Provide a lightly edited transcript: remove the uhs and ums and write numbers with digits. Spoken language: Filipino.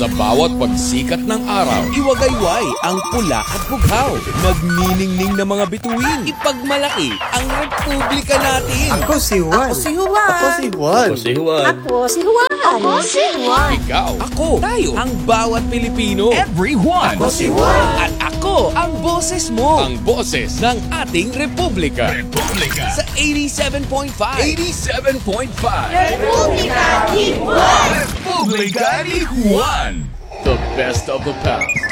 Sa bawat pagsikat ng araw, Iwagayway ang pula at bughaw. Nagniningning na mga bituin. Ipagmalaki ang republika natin. Ako si Juan. Si Juan. Ako si Juan. Ako si Juan. Ako si Juan. Ako si Juan. ikaw, Ako, tayo, ang bawat Pilipino. everyone, Ako si Juan. At ako, ang boses mo. ang boses ng ating republika. Sa 87.5. 87.5 Republika ni Juan. Republika ni Juan. The best of the past.